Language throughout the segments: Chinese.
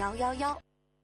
111。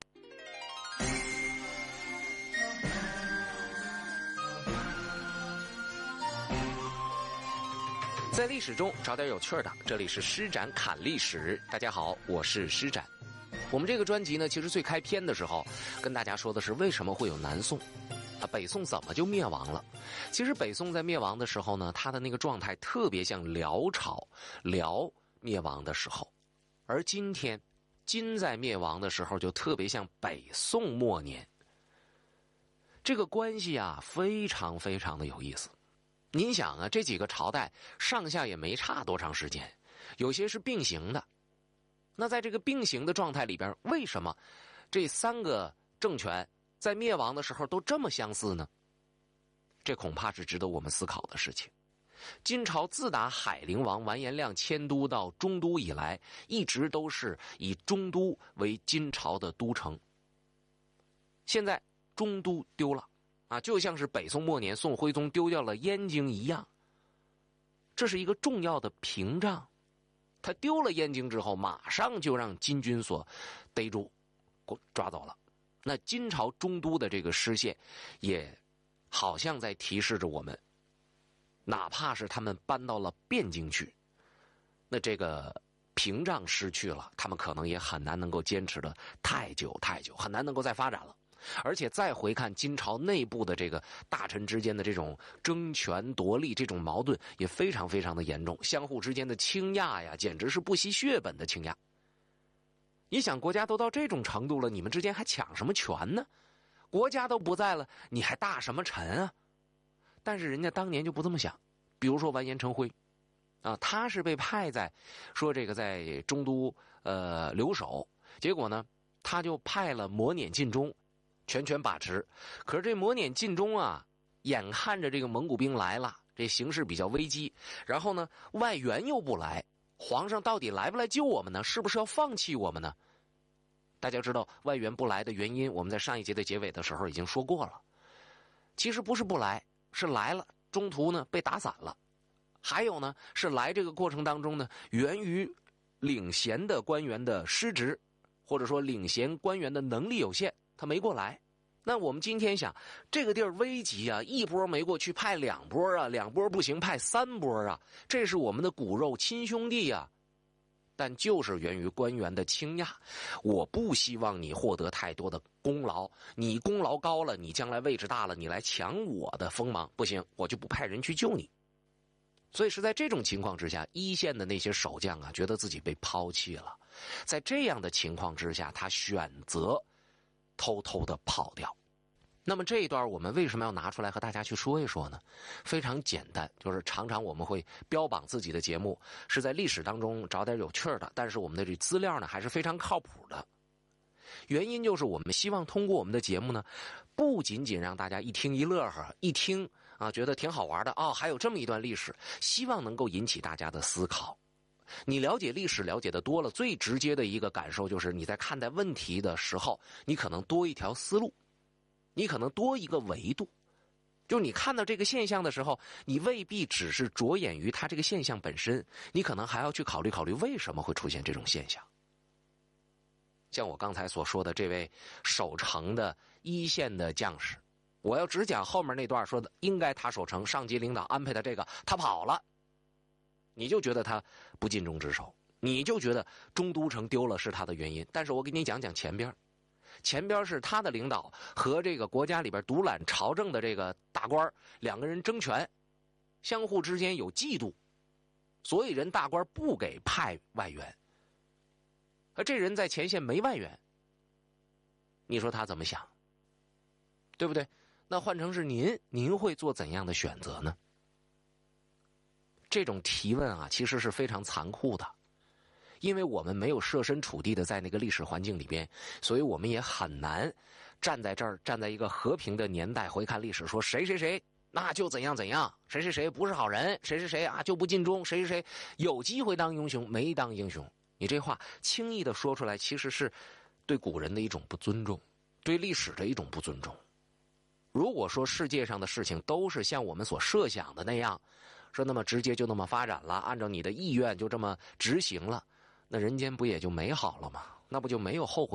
在历史中找点有趣的，这里是施展侃历史。大家好，我是施展。我们这个专辑呢，其实最开篇的时候跟大家说的是为什么会有南宋北宋怎么就灭亡了。其实北宋在灭亡的时候呢，它的那个状态特别像辽朝，辽灭亡的时候，而今天金在灭亡的时候就特别像北宋末年。这个关系啊非常非常的有意思。您想啊，这几个朝代上下也没差多长时间，有些是并行的。那在这个并行的状态里边，为什么这三个政权在灭亡的时候都这么相似呢？这恐怕是值得我们思考的事情。金朝自打海陵王完颜亮迁都到中都以来，一直都是以中都为金朝的都城。现在中都丢了就像是北宋末年宋徽宗丢掉了燕京一样，这是一个重要的屏障。他丢了燕京之后，马上就让金军所逮住抓走了。那金朝中都的这个失陷，也好像在提示着我们，哪怕是他们搬到了汴京去，那这个屏障失去了，他们可能也很难能够坚持的太久太久，很难能够再发展了。而且再回看金朝内部的这个大臣之间的这种争权夺利，这种矛盾也非常非常的严重，相互之间的倾轧呀，简直是不惜血本的倾轧。你想，国家都到这种程度了，你们之间还抢什么权呢？国家都不在了，你还大什么臣啊？但是人家当年就不这么想。比如说完颜成辉他是被派在说这个在中都留守，结果呢他就派了摩辇进忠全权把持。可是这摩辇进忠眼看着这个蒙古兵来了，这形势比较危机，然后呢外援又不来，皇上到底来不来救我们呢？是不是要放弃我们呢？大家知道外援不来的原因，我们在上一节的结尾的时候已经说过了。其实不是不来，是来了，中途呢被打散了。还有呢是来这个过程当中呢，源于领衔的官员的失职，或者说领衔官员的能力有限，他没过来。那我们今天想，这个地儿危急一波没过去派两波两波不行派三波这是我们的骨肉亲兄弟但就是源于官员的倾轧，我不希望你获得太多的功劳，你功劳高了，你将来位置大了，你来抢我的锋芒，不行，我就不派人去救你。所以是在这种情况之下，一线的那些守将觉得自己被抛弃了，在这样的情况之下，他选择偷偷的跑掉。那么这一段我们为什么要拿出来和大家去说一说呢？非常简单，就是常常我们会标榜自己的节目是在历史当中找点有趣的，但是我们的这资料呢还是非常靠谱的。原因就是我们希望通过我们的节目呢，不仅仅让大家一听一乐呵，一听觉得挺好玩的还有这么一段历史，希望能够引起大家的思考。你了解历史了解的多了，最直接的一个感受就是你在看待问题的时候，你可能多一条思路，你可能多一个维度。就是你看到这个现象的时候，你未必只是着眼于它这个现象本身，你可能还要去考虑考虑为什么会出现这种现象。像我刚才所说的这位守城的一线的将士，我要只讲后面那段说的应该他守城，上级领导安排的这个他跑了，你就觉得他不尽忠职守，你就觉得中都城丢了是他的原因。但是我给你讲讲前边是他的领导和这个国家里边独揽朝政的这个大官两个人争权，相互之间有嫉妒，所以人大官不给派外援，而这人在前线没外援，你说他怎么想？对不对？那换成是您会做怎样的选择呢？这种提问其实是非常残酷的，因为我们没有设身处地的在那个历史环境里边，所以我们也很难站在这儿，站在一个和平的年代回看历史，说谁谁谁那就怎样怎样，谁谁谁不是好人，谁谁谁就不尽忠，谁谁谁有机会当英雄没当英雄。你这话轻易的说出来，其实是对古人的一种不尊重，对历史的一种不尊重。如果说世界上的事情都是像我们所设想的那样，说那么直接就那么发展了，按照你的意愿就这么执行了，那人间不也就美好了吗？那不就没有后悔